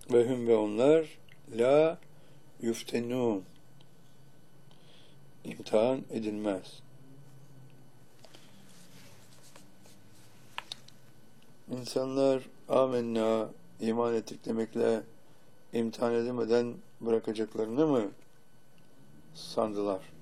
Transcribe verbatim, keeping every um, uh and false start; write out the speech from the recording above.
Ve hüm ve onlar la yuftenun, imtihan edilmez. İnsanlar amenna, iman ettik demekle imtihan edilmeden bırakacaklarını mı sandılar?